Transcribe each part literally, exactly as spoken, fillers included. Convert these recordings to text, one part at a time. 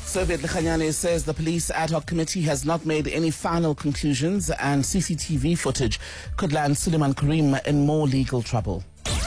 Soviet Likhanyane says the police ad hoc committee has not made any final conclusions and C C T V footage could land Suleiman Karim in more legal trouble.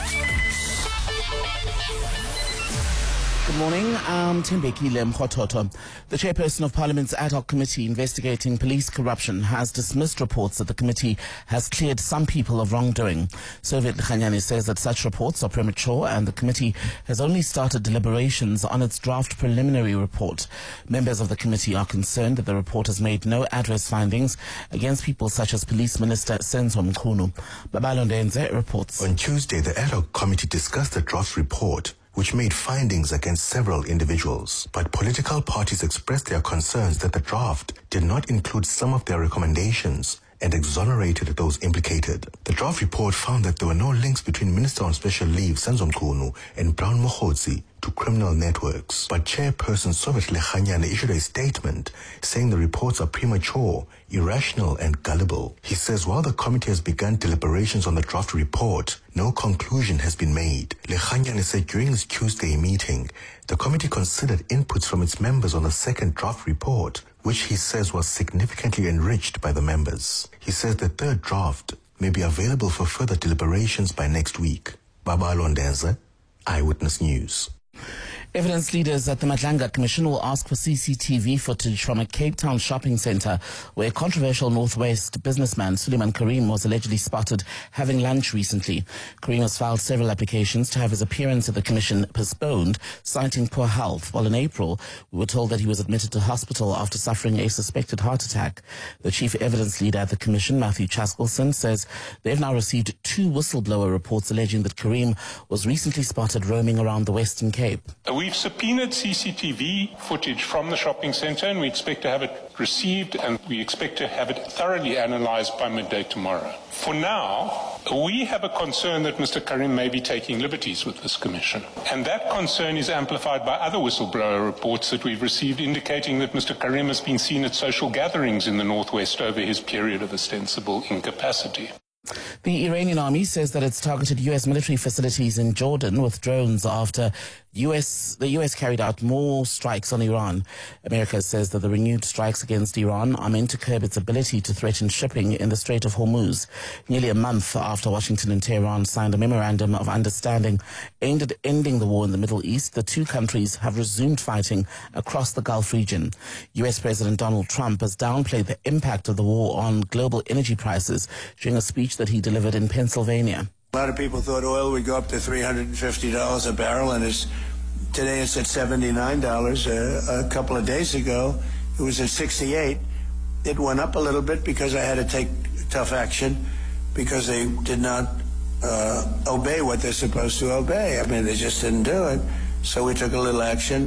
Good morning, I'm Tembekile Mkhototo. The chairperson of Parliament's ad hoc committee investigating police corruption has dismissed reports that the committee has cleared some people of wrongdoing. Soviet Likhanyane says that such reports are premature and the committee has only started deliberations on its draft preliminary report. Members of the committee are concerned that the report has made no adverse findings against people such as Police Minister Senzo Mchunu. Babalo Ndenze reports. On Tuesday, the ad hoc committee discussed the draft report, which made findings against several individuals. But political parties expressed their concerns that the draft did not include some of their recommendations and exonerated those implicated. The draft report found that there were no links between Minister on Special Leave Senzo Mchunu and Brown Mokhotsi to criminal networks. But Chairperson Soviet Likhanyane issued a statement saying the reports are premature, irrational and gullible. He says while the committee has begun deliberations on the draft report, no conclusion has been made. Likhanyane said during his Tuesday meeting, the committee considered inputs from its members on the second draft report, which he says was significantly enriched by the members. He says the third draft may be available for further deliberations by next week. Babalo Ndenze, Eyewitness News. Evidence leaders at the Madlanga Commission will ask for C C T V footage from a Cape Town shopping centre where controversial Northwest businessman Suleiman Karim was allegedly spotted having lunch recently. Karim has filed several applications to have his appearance at the Commission postponed, citing poor health, while in April we were told that he was admitted to hospital after suffering a suspected heart attack. The chief evidence leader at the Commission, Matthew Chaskelson, says they've now received two whistleblower reports alleging that Karim was recently spotted roaming around the Western Cape. We've subpoenaed C C T V footage from the shopping centre and we expect to have it received and we expect to have it thoroughly analysed by midday tomorrow. For now, we have a concern that Mister Karim may be taking liberties with this commission. And that concern is amplified by other whistleblower reports that we've received indicating that Mister Karim has been seen at social gatherings in the Northwest over his period of ostensible incapacity. The Iranian army says that it's targeted U S military facilities in Jordan with drones after U S the U S carried out more strikes on Iran. America says that the renewed strikes against Iran are meant to curb its ability to threaten shipping in the Strait of Hormuz. Nearly a month after Washington and Tehran signed a memorandum of understanding aimed at ending the war in the Middle East, the two countries have resumed fighting across the Gulf region. U S President Donald Trump has downplayed the impact of the war on global energy prices during a speech that he delivered in Pennsylvania. A lot of people thought oil would go up to three hundred fifty dollars a barrel, and it's, today it's at seventy-nine dollars. Uh, a couple of days ago, it was at sixty-eight dollars. It went up a little bit because I had to take tough action because they did not uh, obey what they're supposed to obey. I mean, they just didn't do it. So we took a little action.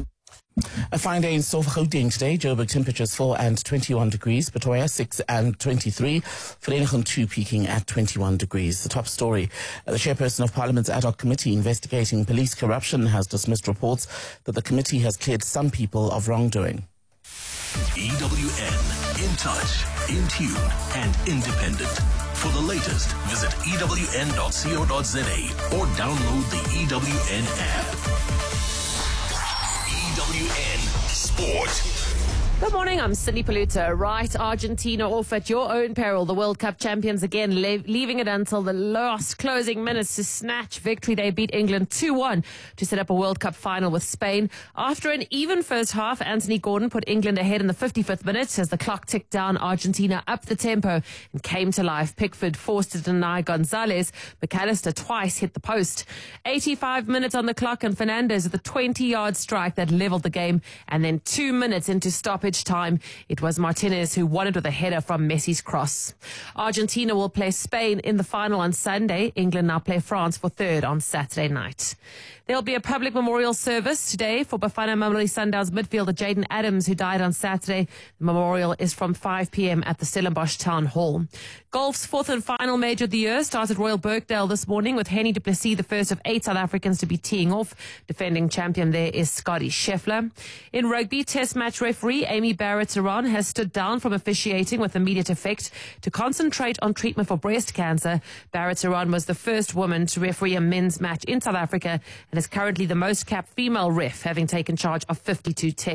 A fine day in store for Gauteng today. Joburg temperatures four and twenty-one degrees. Pretoria six and twenty-three. Vereeniging two peaking at twenty-one degrees. The top story. The chairperson of Parliament's ad hoc committee investigating police corruption has dismissed reports that the committee has cleared some people of wrongdoing. E W N. In touch, in tune and independent. For the latest, visit E W N dot co dot za or download the E W N app. E W N Sport. Good morning, I'm Cindy Paluta. Right, Argentina off at your own peril. The World Cup champions again, le- leaving it until the last closing minutes to snatch victory. They beat England two one to set up a World Cup final with Spain. After an even first half, Anthony Gordon put England ahead in the fifty-fifth minute as the clock ticked down. Argentina upped the tempo and came to life. Pickford forced to deny Gonzalez. McAllister twice hit the post. eighty-five minutes on the clock and Fernandes with a twenty-yard strike that levelled the game. And then two minutes into stoppage time, it was Martinez who won it with a header from Messi's cross. Argentina will play Spain in the final on Sunday. England now play France for third on Saturday night. There'll be a public memorial service today for Bafana Mamelodi Sundowns midfielder Jaden Adams, who died on Saturday. The memorial is from five p.m. at the Stellenbosch Town Hall. Golf's fourth and final major of the year started Royal Birkdale this morning with Henny du Plessis, the first of eight South Africans to be teeing off. Defending champion there is Scotty Scheffler. In rugby, test match referee Amy Barrett-Saron has stood down from officiating with immediate effect to concentrate on treatment for breast cancer. Barrett-Saron was the first woman to referee a men's match in South Africa and is currently the most capped female ref, having taken charge of fifty-two tests.